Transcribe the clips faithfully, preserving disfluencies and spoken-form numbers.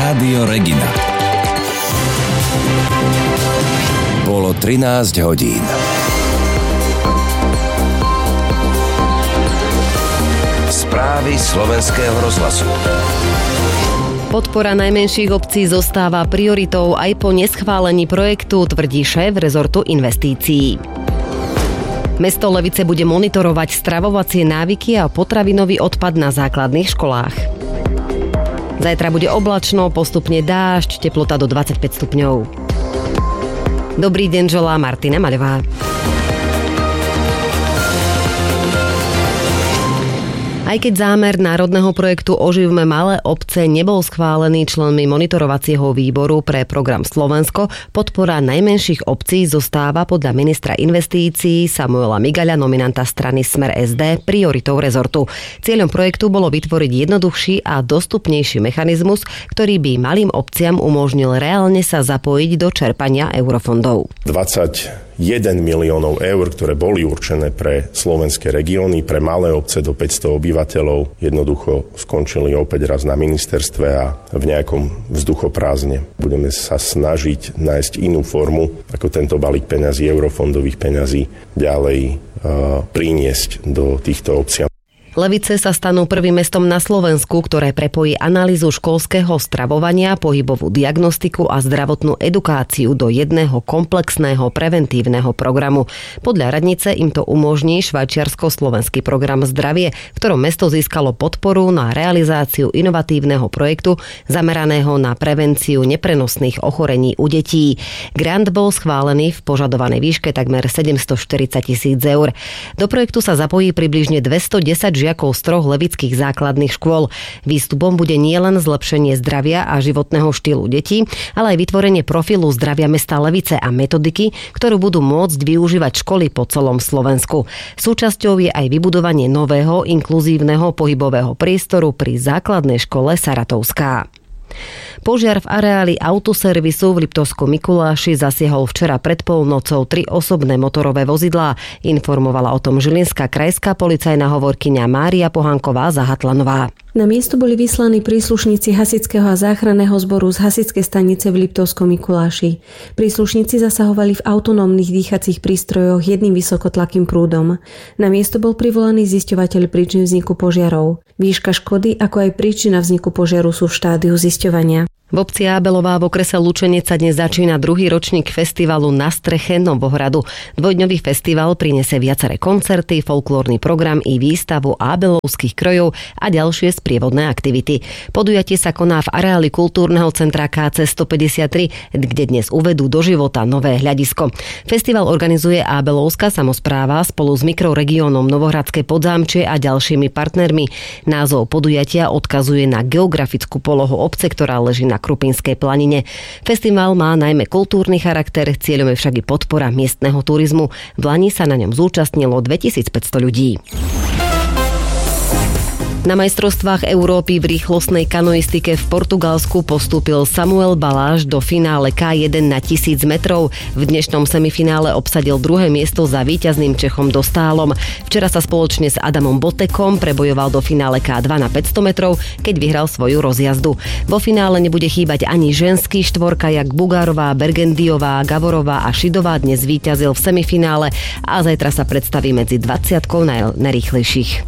Rádio Regina. Bolo trinásť hodín. Správy slovenského rozhlasu. Podpora najmenších obcí zostáva prioritou aj po neschválení projektu, tvrdí šéf rezortu investícií. Mesto Levice bude monitorovať stravovacie návyky a potravinový odpad na základných školách. Zajtra bude oblačno, postupne dážď, teplota do dvadsaťpäť stupňov. Dobrý deň, želá Martina Maľová. Aj keď zámer národného projektu Oživme malé obce nebol schválený členmi monitorovacieho výboru pre program Slovensko, podpora najmenších obcí zostáva podľa ministra investícií Samuela Migaľa, nominanta strany Smer es dé, prioritou rezortu. Cieľom projektu bolo vytvoriť jednoduchší a dostupnejší mechanizmus, ktorý by malým obciam umožnil reálne sa zapojiť do čerpania eurofondov. dvadsaťjeden miliónov eur, ktoré boli určené pre slovenské regióny, pre malé obce do päťsto obyvateľov, jednoducho skončili opäť raz na ministerstve a v nejakom vzduchoprázdne. Budeme sa snažiť nájsť inú formu, ako tento balík peňazí, eurofondových peňazí, ďalej uh, priniesť do týchto obcí. Levice sa stanú prvým mestom na Slovensku, ktoré prepojí analýzu školského stravovania, pohybovú diagnostiku a zdravotnú edukáciu do jedného komplexného preventívneho programu. Podľa radnice im to umožní švajčiarsko-slovenský program Zdravie, v ktorom mesto získalo podporu na realizáciu inovatívneho projektu zameraného na prevenciu neprenosných ochorení u detí. Grant bol schválený v požadovanej výške takmer sedemstoštyridsať tisíc eur. Do projektu sa zapojí približne dvestodesať žiakov z troch levických základných škôl. Výstupom bude nielen zlepšenie zdravia a životného štýlu detí, ale aj vytvorenie profilu zdravia mesta Levice a metodiky, ktorú budú môcť využívať školy po celom Slovensku. Súčasťou je aj vybudovanie nového inkluzívneho pohybového priestoru pri základnej škole Saratovská. Požiar v areáli autoservisu v Liptovskom Mikuláši zasiahol včera pred polnocou tri osobné motorové vozidlá. Informovala o tom žilinská krajská policajná hovorkyňa Mária Pohanková Zahatlanová. Na miesto boli vyslaní príslušníci hasičského a záchranného zboru z hasičskej stanice v Liptovskom Mikuláši. Príslušníci zasahovali v autonómnych dýchacích prístrojoch jedným vysokotlakým prúdom. Na miesto bol privolaný zisťovateľ príčin vzniku požiarov. Výška škody, ako aj príčina vzniku požiaru sú v štádiu zisťovania. V obci Ábelová v okrese Lučenec sa dnes začína druhý ročník festivalu Na streche Novohradu. Dvojdňový festival prinesie viaceré koncerty, folklórny program i výstavu ábelovských krojov a ďalšie sprievodné aktivity. Podujatie sa koná v areáli kultúrneho centra ká cé stopäťdesiattri, kde dnes uvedú do života nové hľadisko. Festival organizuje ábelovská samospráva spolu s mikroregiónom Novohradské Podzámčie a ďalšími partnermi. Názov podujatia odkazuje na geografickú polohu obce, ktorá leží na Krupinskej planine. Festival má najmä kultúrny charakter, cieľom je však i podpora miestneho turizmu. V lani sa na ňom zúčastnilo dvetisícpäťsto ľudí. Na majstrovstvách Európy v rýchlostnej kanoistike v Portugalsku postúpil Samuel Baláš do finále ká jeden na tisíc metrov. V dnešnom semifinále obsadil druhé miesto za víťazným Čechom Dostálom. Včera sa spoločne s Adamom Botekom prebojoval do finále ká dva na päťsto metrov, keď vyhral svoju rozjazdu. Vo finále nebude chýbať ani ženský štvorkajak Bugárová, Bergendiová, Gavorová a Šidová dnes víťazil v semifinále a zajtra sa predstaví medzi dvadsiatkou najrýchlejších.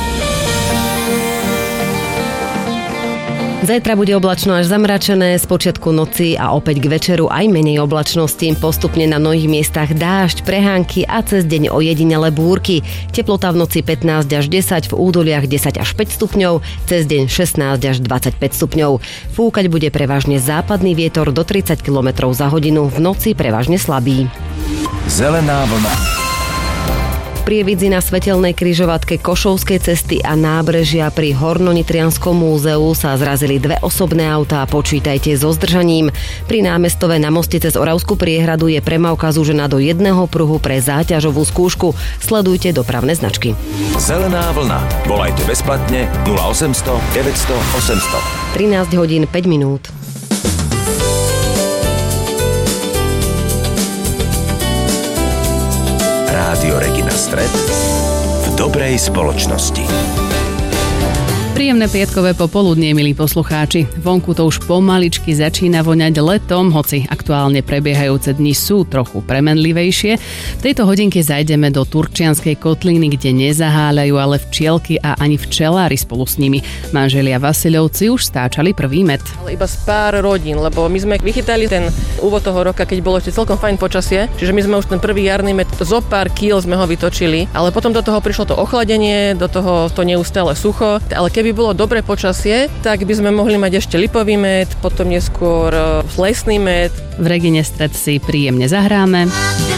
Zajtra bude oblačno až zamračené, z počiatku noci a opäť k večeru aj menej oblačnosti, postupne na mnohých miestach dážď, prehánky a cez deň ojedinele búrky. Teplota v noci pätnásť až desať, v údoliach desať až päť stupňov, cez deň šestnásť až dvadsaťpäť stupňov. Fúkať bude prevažne západný vietor do tridsať kilometrov za hodinu, v noci prevažne slabý. Zelená vlna. Prievidzi na svetelnej križovatke Košovskej cesty a nábrežia pri Hornonitrianskom múzeu sa zrazili dve osobné autá, počítajte so zdržaním. Pri námestove na moste cez Oravskú priehradu je premávka zúžená do jedného pruhu pre záťažovú skúšku. Sledujte dopravné značky. Zelená vlna. Volajte bezplatne nula osemsto deväťsto osemsto. trinásť hodín päť minút. Rádio Regina Stred v dobrej spoločnosti. Pri Príjemné piatkové popoludnie, milí poslucháči. Vonku to už pomaličky začína voňať letom, hoci aktuálne prebiehajúce dni sú trochu premenlivejšie. V tejto hodinke zajdeme do Turčianskej kotliny, kde nezaháľajú ale včielky a ani včelári spolu s nimi. Manželia Vasilovci už stáčali prvý med. Ale iba z pár rodín, lebo my sme vychytali ten úvod toho roka, keď bolo ešte celkom fajn počasie, čiže my sme už ten prvý jarný med zo pár kíl sme ho vytočili, ale potom do toho prišlo to ochladenie, do toho to neustále sucho, ale keby bolo dobré počasie, tak by sme mohli mať ešte lipový med, potom neskôr lesný med. V Regine Stred si príjemne zahráme.